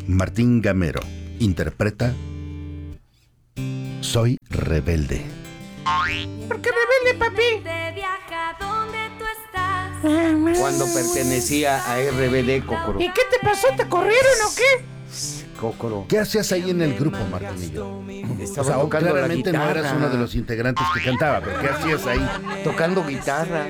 Martín Gamero interpreta Soy Rebelde. ¿Por qué rebelde, papi? Cuando pertenecía a RBD, Cocoro. ¿Y qué te pasó? ¿Te corrieron o qué? Cocoro. ¿Qué hacías ahí en el grupo, Martinillo? Estaba tocando claramente la no guitarra. eras uno de los integrantes que cantaba, pero ¿qué hacías ahí? Tocando guitarra.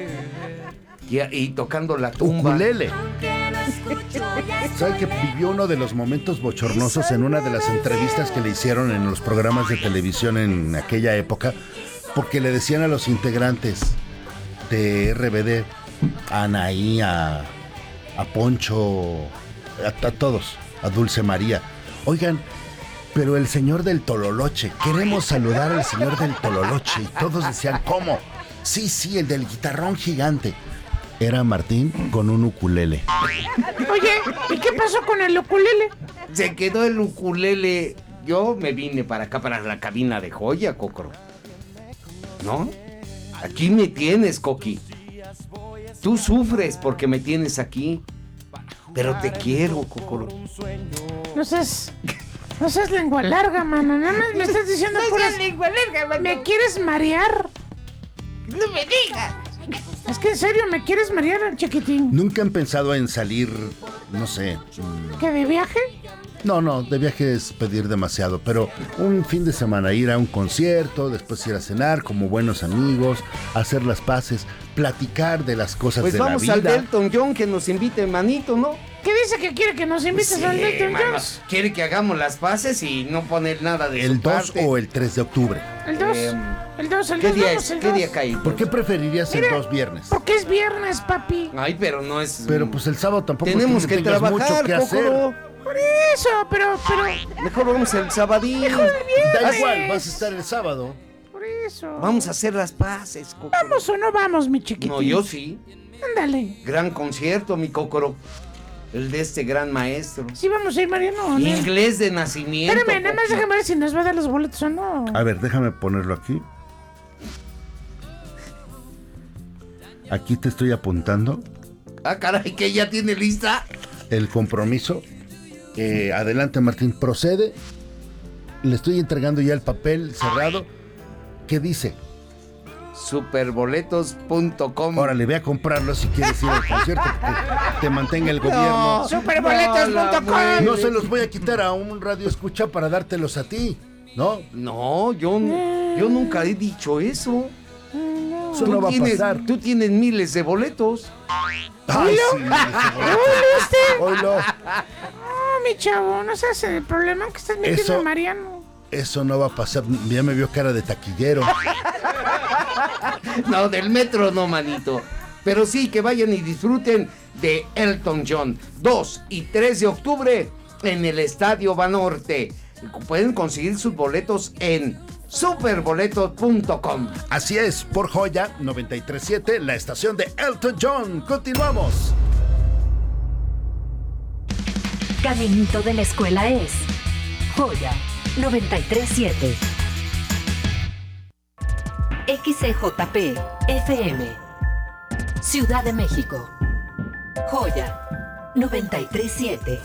Y tocando la tumba. Ukulele. ¿Sabe que vivió uno de los momentos bochornosos en una de las entrevistas que le hicieron en los programas de televisión en aquella época? Porque le decían a los integrantes de RBD, a Anaí, a Poncho, a todos, a Dulce María: oigan, pero el señor del Tololoche, queremos saludar al señor del Tololoche. Y todos decían, ¿cómo? Sí, el del guitarrón gigante. Era Martín con un ukulele. Oye, ¿y qué pasó con el ukulele? Se quedó el ukulele. Yo me vine para acá, para la cabina de Joya, Cocoro. ¿No? Aquí me tienes, Coqui. Tú sufres porque me tienes aquí. Pero te quiero, Cocoro. No seas lengua larga, mano. Nada más me estás diciendo puras lengua larga, mano. ¿Me quieres marear? No me digas. Es que en serio, ¿me quieres marear, chiquitín? ¿Nunca han pensado en salir, no sé? ¿Que de viaje? No, de viaje es pedir demasiado, pero un fin de semana ir a un concierto, después ir a cenar como buenos amigos, hacer las paces, platicar de las cosas Pues de la vamos vida. al Elton John, que nos invite, manito, ¿no? ¿Qué dice que quiere que nos invites Sí, al Elton mano, John? quiere que hagamos las paces y no poner nada de ¿El su 2 parte. o el 3 de octubre? El 2. El 2, el 2. ¿Qué día vamos, es? el ¿Qué 2. día cae? ¿Por qué preferirías el Mira, 2 viernes? Porque es viernes, papi. Ay, pero no es... Pero pues el sábado tampoco tenemos es que tengas trabajar, mucho que hacer. Cocoro. Por eso, pero... Mejor vamos el sabadín. Da igual, vas a estar el sábado. Por eso. Vamos a hacer las paces, Cocoro. ¿Vamos o no vamos, mi chiquitín? No, yo sí. Ándale. Gran concierto, mi Cocoro. El de este gran maestro. Sí vamos a ir, Mariano, ¿o no? Inglés de nacimiento. Espérame, nada más Coqui. déjame ver si nos va a dar los boletos o no. A ver, déjame ponerlo aquí. Aquí te estoy apuntando Ah, caray, que ya tiene lista. el compromiso. Adelante, Martín, procede. Le estoy entregando ya el papel cerrado. ¿Qué dice? Superboletos.com. Órale, ve a comprarlo si quieres ir al concierto, porque te mantenga el gobierno. Superboletos.com. No se los voy a quitar a un radio escucha para dártelos a ti, ¿no? No, yo nunca he dicho eso. Eso no va a pasar. Tú tienes miles de boletos. Ay, sí, oílo. No, mi chavo, no se hace el problema que estás metiendo Eso- a Mariano. Eso no va a pasar. Ya me vio cara de taquillero. No, del metro no, manito. Pero sí, que vayan y disfruten de Elton John. 2 y 3 de octubre en el Estadio Banorte. Pueden conseguir sus boletos en superboletos.com. Así es, por Joya 93.7, la estación de Elton John. Continuamos. Caminito de la escuela es Joya 93.7. XCJP FM Ciudad de México. Joya 93.7.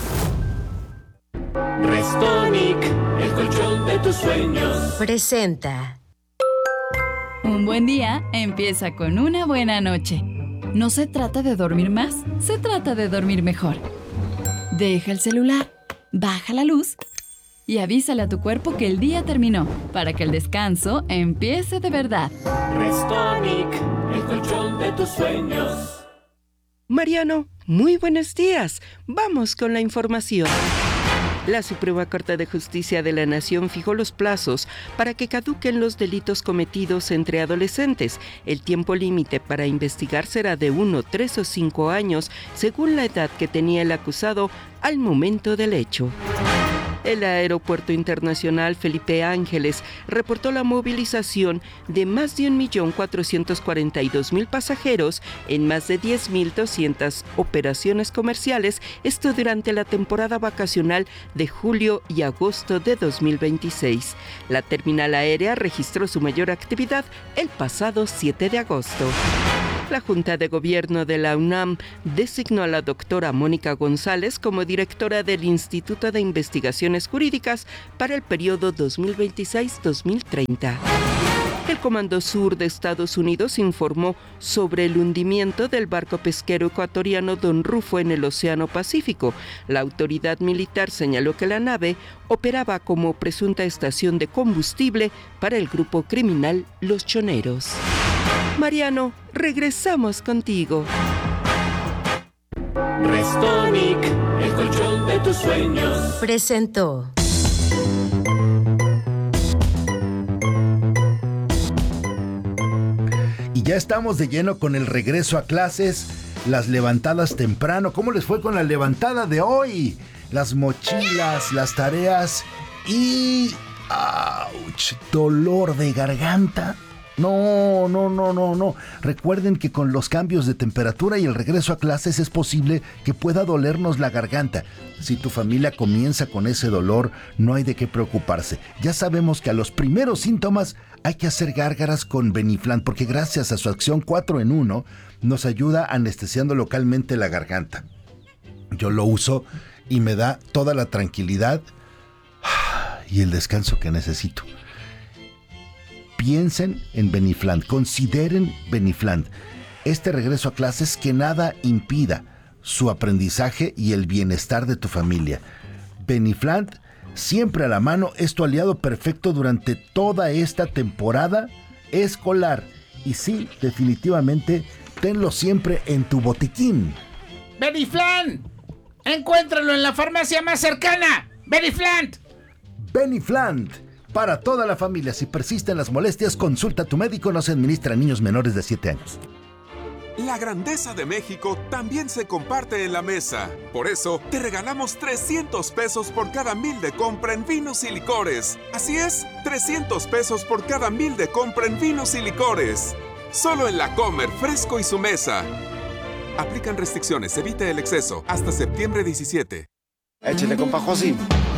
Restonic, el colchón de tus sueños. Presenta. Un buen día empieza con una buena noche. No se trata de dormir más, se trata de dormir mejor. Deja el celular, baja la luz y avísale a tu cuerpo que el día terminó para que el descanso empiece de verdad. Restonic, el colchón de tus sueños. Mariano, muy buenos días. Vamos con la información. La Suprema Corte de Justicia de la Nación fijó los plazos para que caduquen los delitos cometidos entre adolescentes. El tiempo límite para investigar será de 1, 3 o 5 años, según la edad que tenía el acusado al momento del hecho. El Aeropuerto Internacional Felipe Ángeles reportó la movilización de más de 1.442.000 pasajeros en más de 10.200 operaciones comerciales, esto durante la temporada vacacional de julio y agosto de 2026. La terminal aérea registró su mayor actividad el pasado 7 de agosto. La Junta de Gobierno de la UNAM designó a la doctora Mónica González como directora del Instituto de Investigaciones Jurídicas para el periodo 2026-2030. El Comando Sur de Estados Unidos informó sobre el hundimiento del barco pesquero ecuatoriano Don Rufo en el Océano Pacífico. La autoridad militar señaló que la nave operaba como presunta estación de combustible para el grupo criminal Los Choneros. Mariano, regresamos contigo. Restonic, el colchón de tus sueños. Presentó. Y ya estamos de lleno con el regreso a clases, las levantadas temprano. ¿Cómo les fue con la levantada de hoy? Las mochilas, las tareas y... ¡auch! ¿Dolor de garganta? No. Recuerden que con los cambios de temperatura y el regreso a clases es posible que pueda dolernos la garganta. Si tu familia comienza con ese dolor, no hay de qué preocuparse. Ya sabemos que a los primeros síntomas hay que hacer gárgaras con Beniflant, porque gracias a su acción 4 en 1 nos ayuda anestesiando localmente la garganta. Yo lo uso y me da toda la tranquilidad y el descanso que necesito. Piensen en Beniflant, consideren Beniflant. Este regreso a clases, que nada impida su aprendizaje y el bienestar de tu familia. Beniflant, siempre a la mano, es tu aliado perfecto durante toda esta temporada escolar. Y sí, definitivamente, tenlo siempre en tu botiquín. ¡Beniflant! ¡Encuéntralo en la farmacia más cercana! ¡Beniflant! Beniflant, para toda la familia. Si persisten las molestias, consulta a tu médico. No se administra a niños menores de 7 años. La grandeza de México también se comparte en la mesa. Por eso, te regalamos 300 pesos por cada 1,000 de compra en vinos y licores. Así es, 300 pesos por cada 1,000 de compra en vinos y licores. Solo en La Comer, Fresco y Su Mesa. Aplican restricciones, evite el exceso. Hasta septiembre 17. Échale, compa Josi.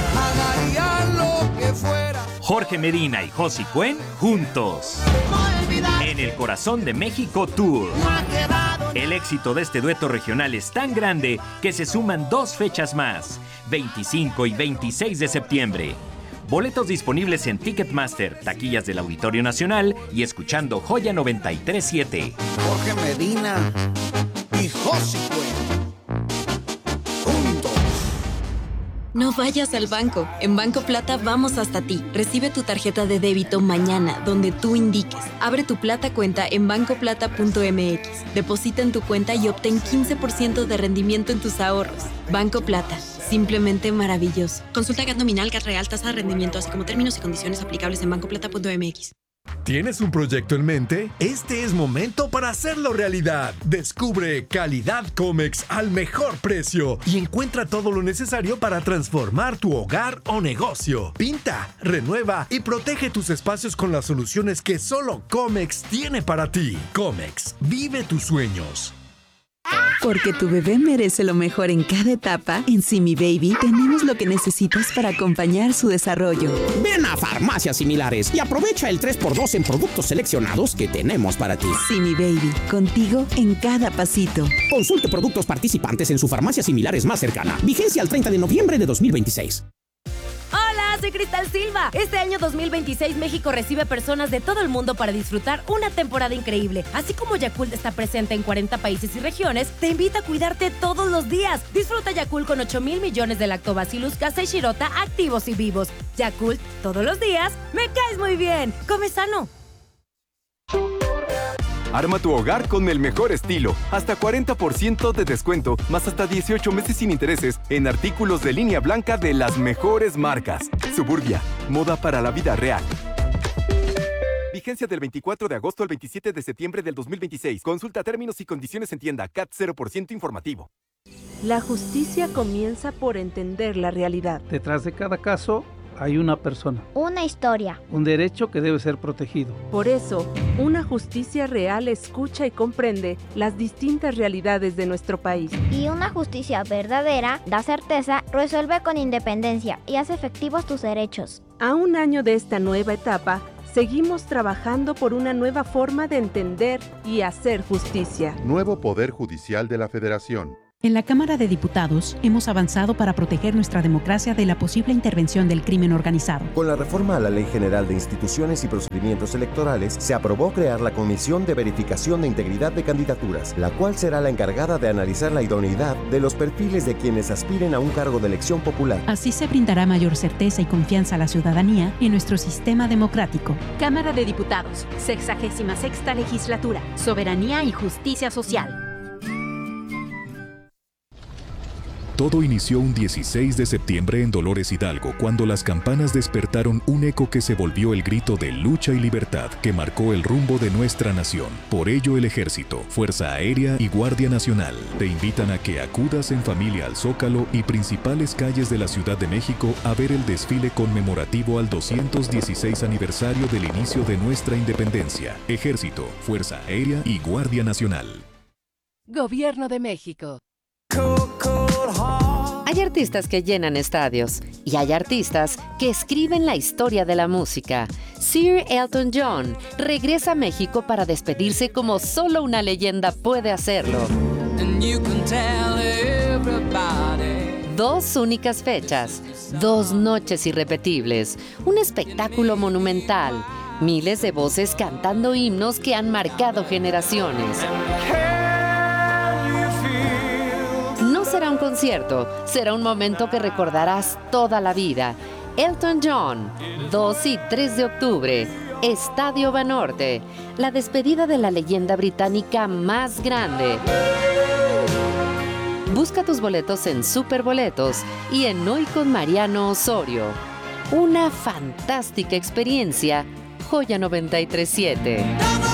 Jorge Medina y Josi Cuen juntos en el Corazón de México Tour. El éxito de este dueto regional es tan grande que se suman 2 fechas más, 25 y 26 de septiembre. Boletos disponibles en Ticketmaster, taquillas del Auditorio Nacional y escuchando Joya 93.7. Jorge Medina y Josi Cuen. No vayas al banco. En Banco Plata vamos hasta ti. Recibe tu tarjeta de débito mañana, donde tú indiques. Abre tu Plata cuenta en bancoplata.mx. Deposita en tu cuenta y obtén 15% de rendimiento en tus ahorros. Banco Plata. Simplemente maravilloso. Consulta GAT nominal, GAT real, tasa de rendimiento, así como términos y condiciones aplicables en bancoplata.mx. ¿Tienes un proyecto en mente? Este es momento para hacerlo realidad. Descubre Calidad Comex al mejor precio y encuentra todo lo necesario para transformar tu hogar o negocio. Pinta, renueva y protege tus espacios con las soluciones que solo Comex tiene para ti. Comex, vive tus sueños. Porque tu bebé merece lo mejor en cada etapa, en Simi Baby tenemos lo que necesitas para acompañar su desarrollo. Ven a Farmacias Similares y aprovecha el 3x2 en productos seleccionados que tenemos para ti. Simi Baby, contigo en cada pasito. Consulte productos participantes en su farmacia similares más cercana. Vigencia al 30 de noviembre de 2026. Hola, soy Cristal Silva. Este año 2026 México recibe personas de todo el mundo para disfrutar una temporada increíble. Así como Yakult está presente en 40 países y regiones, te invita a cuidarte todos los días. Disfruta Yakult con 8,000 millones de Lactobacillus casei shirota activos y vivos. Yakult, todos los días, me caes muy bien. Come sano. Arma tu hogar con el mejor estilo. Hasta 40% de descuento, más hasta 18 meses sin intereses en artículos de línea blanca de las mejores marcas. Suburbia, moda para la vida real. Vigencia del 24 de agosto al 27 de septiembre del 2026. Consulta términos y condiciones en tienda. CAT 0% informativo. La justicia comienza por entender la realidad. Detrás de cada caso hay una persona. Una historia. Un derecho que debe ser protegido. Por eso, una justicia real escucha y comprende las distintas realidades de nuestro país. Y una justicia verdadera da certeza, resuelve con independencia y hace efectivos tus derechos. A un año de esta nueva etapa, Seguimos trabajando por una nueva forma de entender y hacer justicia. Nuevo Poder Judicial de la Federación. En la Cámara de Diputados hemos avanzado para proteger nuestra democracia de la posible intervención del crimen organizado. Con la reforma a la Ley General de Instituciones y Procedimientos Electorales, se aprobó crear la Comisión de Verificación de Integridad de Candidaturas, la cual será la encargada de analizar la idoneidad de los perfiles de quienes aspiren a un cargo de elección popular. Así se brindará mayor certeza y confianza a la ciudadanía en nuestro sistema democrático. Cámara de Diputados, 66ª Legislatura, Soberanía y Justicia Social. Todo inició un 16 de septiembre en Dolores Hidalgo, cuando las campanas despertaron un eco que se volvió el grito de lucha y libertad que marcó el rumbo de nuestra nación. Por ello, el Ejército, Fuerza Aérea y Guardia Nacional te invitan a que acudas en familia al Zócalo y principales calles de la Ciudad de México a ver el desfile conmemorativo al 216 aniversario del inicio de nuestra independencia. Ejército, Fuerza Aérea y Guardia Nacional. Gobierno de México. Hay artistas que llenan estadios y hay artistas que escriben la historia de la música. Sir Elton John regresa a México para despedirse como solo una leyenda puede hacerlo. 2 únicas fechas, 2 noches irrepetibles, un espectáculo monumental, miles de voces cantando himnos que han marcado generaciones. No será un concierto, será un momento que recordarás toda la vida. Elton John, 2 y 3 de octubre, Estadio Banorte, la despedida de la leyenda británica más grande. Busca tus boletos en Superboletos y en Hoy con Mariano Osorio. Una fantástica experiencia, Joya 93.7.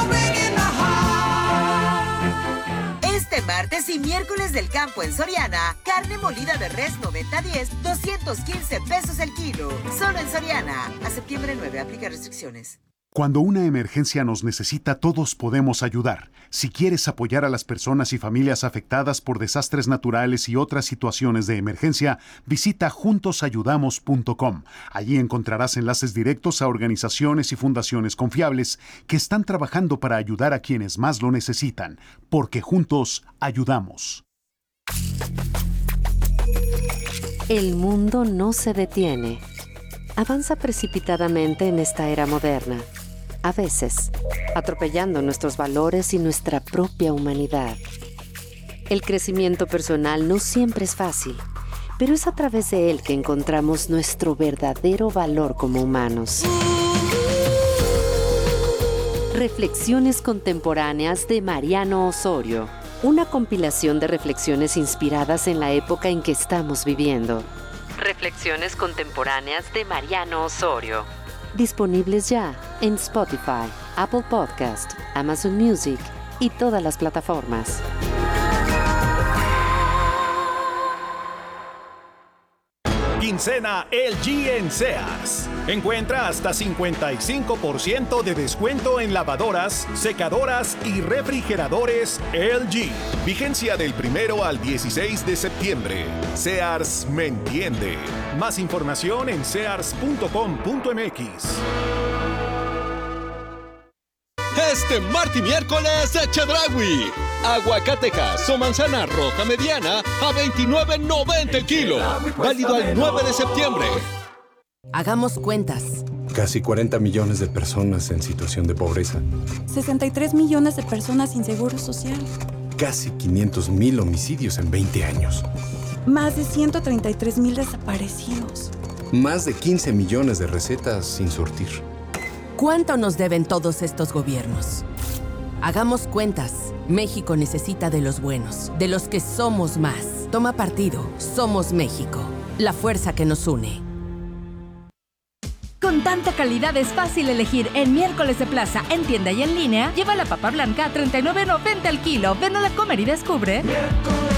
Este martes y miércoles del campo en Soriana, carne molida de res 90-10, 215 pesos el kilo. Solo en Soriana. A septiembre 9, aplica restricciones. Cuando una emergencia nos necesita, todos podemos ayudar. Si quieres apoyar a las personas y familias afectadas por desastres naturales y otras situaciones de emergencia, visita juntosayudamos.com. Allí encontrarás enlaces directos a organizaciones y fundaciones confiables que están trabajando para ayudar a quienes más lo necesitan, porque juntos ayudamos. El mundo no se detiene. Avanza precipitadamente en esta era moderna. A veces, atropellando nuestros valores y nuestra propia humanidad. El crecimiento personal no siempre es fácil, pero es a través de él que encontramos nuestro verdadero valor como humanos. Reflexiones contemporáneas de Mariano Osorio. Una compilación de reflexiones inspiradas en la época en que estamos viviendo. Reflexiones contemporáneas de Mariano Osorio. Disponibles ya en Spotify, Apple Podcast, Amazon Music y todas las plataformas. Quincena LG en Sears. Encuentra hasta 55% de descuento en lavadoras, secadoras y refrigeradores LG. Vigencia del 1 al 16 de septiembre. Sears me entiende. Más información en sears.com.mx. Este martes y miércoles de Chedraui. Aguacatejas o manzana roja mediana a $29.90 el kilo. Válido al 9 de septiembre. Hagamos cuentas. Casi 40 millones de personas en situación de pobreza. 63 millones de personas sin seguro social. Casi 500,000 homicidios en 20 años. Más de 133,000 desaparecidos. Más de 15 millones de recetas sin surtir. ¿Cuánto nos deben todos estos gobiernos? Hagamos cuentas. México necesita de los buenos, de los que somos más. Toma partido. Somos México. La fuerza que nos une. Con tanta calidad es fácil elegir. En miércoles de plaza, en tienda y en línea, lleva la papa blanca a $39.90 el kilo. Ven a la Comer y descubre. Miércoles